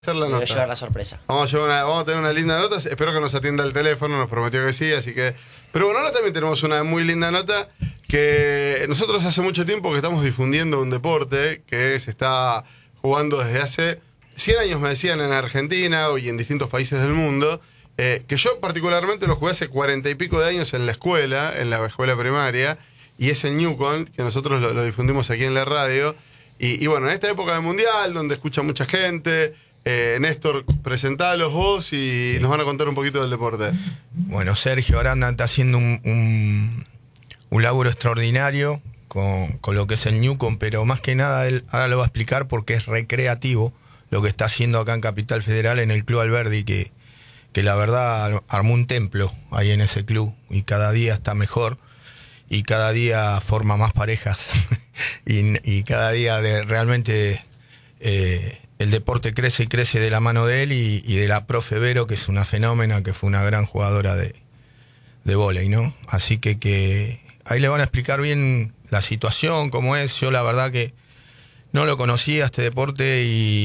Hacer la Voy a nota. llevar la sorpresa. Vamos a tener una linda nota. Espero que nos atienda el teléfono, nos prometió que sí, así que. Pero bueno, ahora también tenemos una muy linda nota que nosotros hace mucho tiempo que estamos difundiendo un deporte que se está jugando desde hace 100 años, me decían, en Argentina y en distintos países del mundo. Que yo particularmente lo jugué hace 40 y pico de años en la escuela primaria, y es el Newcon, que nosotros lo difundimos aquí en la radio. Y bueno, en esta época del Mundial, donde escucha mucha gente. Néstor, presentalos vos y nos van a contar un poquito del deporte. Bueno, Sergio Aranda está haciendo un laburo extraordinario con lo que es el Newcom, pero más que nada él ahora lo va a explicar porque es recreativo lo que está haciendo acá en Capital Federal en el Club Alberdi, que la verdad armó un templo ahí en ese club y cada día está mejor y cada día forma más parejas y cada día realmente el deporte crece y crece de la mano de él y de la profe Vero, que es una fenómena, que fue una gran jugadora de vóley, ¿no? Así que ahí le van a explicar bien la situación, cómo es. Yo la verdad que no lo conocía este deporte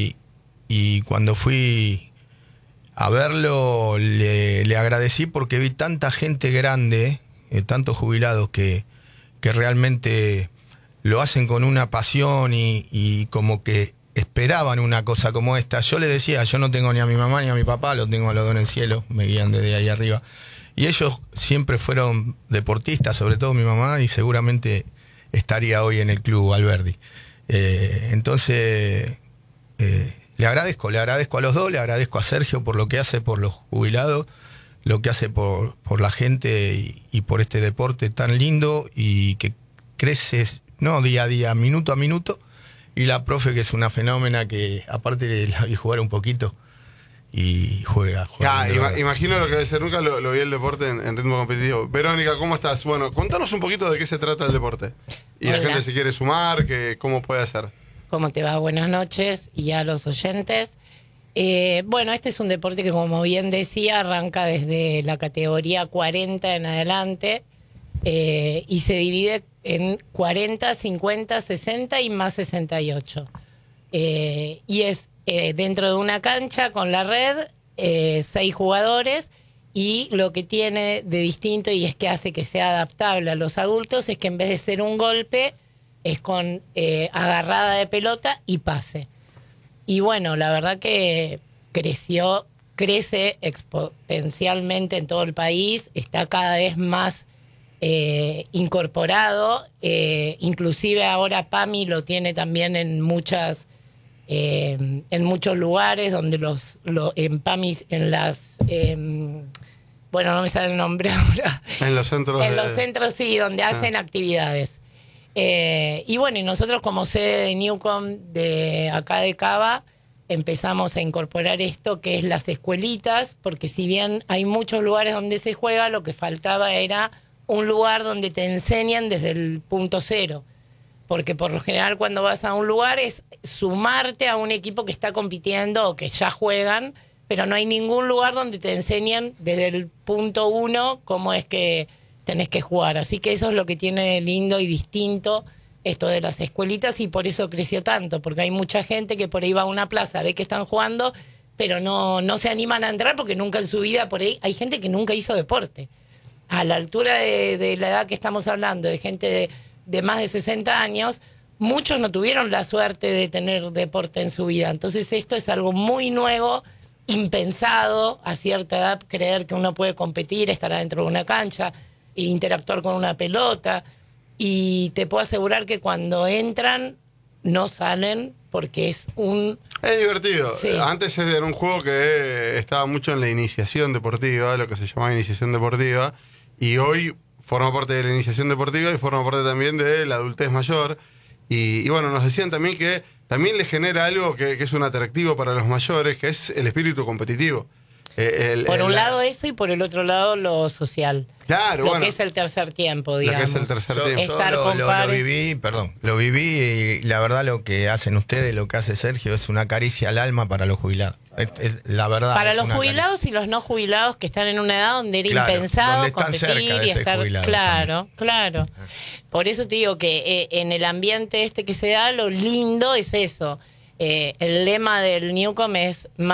y cuando fui a verlo le agradecí porque vi tanta gente grande, tantos jubilados que realmente lo hacen con una pasión y como que esperaban una cosa como esta. Yo le decía, yo no tengo ni a mi mamá ni a mi papá, los tengo a los dos en el cielo, me guían desde ahí arriba. Y ellos siempre fueron deportistas, sobre todo mi mamá, y seguramente estaría hoy en el Club Alberdi. Entonces, le agradezco a los dos, le agradezco a Sergio por lo que hace por los jubilados, lo que hace por la gente y por este deporte tan lindo y que crece, no día a día, minuto a minuto. Y la profe, que es una fenómena, que aparte la vi jugar un poquito y juega. Imagino lo que debe ser. Nunca lo vi el deporte en ritmo competitivo. Verónica, ¿cómo estás? Bueno, contanos un poquito de qué se trata el deporte. Y Hola. La gente se quiere sumar, ¿cómo puede hacer? ¿Cómo te va? Buenas noches y a los oyentes. Bueno, este es un deporte que, como bien decía, arranca desde la categoría 40 en adelante y se divide en 40, 50, 60 y más 68. Y es dentro de una cancha con la red, 6 jugadores, y lo que tiene de distinto y es que hace que sea adaptable a los adultos es que en vez de ser un golpe, es con agarrada de pelota y pase. Y bueno, la verdad que crece exponencialmente en todo el país, está cada vez más incorporado, inclusive ahora PAMI lo tiene también en muchos lugares donde en PAMI, en las bueno, no me sale el nombre ahora, En los centros los centros sí, donde hacen actividades, y bueno, y nosotros como sede de Newcom de acá de Cava empezamos a incorporar esto que es las escuelitas, porque si bien hay muchos lugares donde se juega, lo que faltaba era un lugar donde te enseñan desde el punto cero, porque por lo general cuando vas a un lugar es sumarte a un equipo que está compitiendo o que ya juegan, pero no hay ningún lugar donde te enseñan desde el punto uno cómo es que tenés que jugar. Así que eso es lo que tiene de lindo y distinto esto de las escuelitas, y por eso creció tanto, porque hay mucha gente que por ahí va a una plaza, ve que están jugando, pero no se animan a entrar porque nunca en su vida, por ahí hay gente que nunca hizo deporte. A la altura de la edad que estamos hablando, de gente de más de 60 años, muchos no tuvieron la suerte de tener deporte en su vida. Entonces esto es algo muy nuevo, impensado a cierta edad, creer que uno puede competir, estar adentro de una cancha e interactuar con una pelota. Y te puedo asegurar que cuando entran no salen porque es divertido. Sí. Antes era un juego que estaba mucho en la iniciación deportiva, lo que se llamaba iniciación deportiva, y hoy forma parte de la iniciación deportiva y forma parte también de la adultez mayor. Y bueno, nos decían también que también le genera algo que es un atractivo para los mayores, que es el espíritu competitivo. Por un lado eso y por el otro lado lo social. Claro, lo que es el tercer tiempo, digamos. Lo que es el tercer tiempo. Estar Yo con pares. lo viví y la verdad lo que hacen ustedes, lo que hace Sergio es una caricia al alma para los jubilados. La verdad. Para es los una jubilados caricia. y los no jubilados que están en una edad donde era Claro, impensado donde están competir cerca de y ese estar. jubilado Claro, claro. Por eso te digo que en el ambiente este que se da, lo lindo es eso. el lema del Newcom es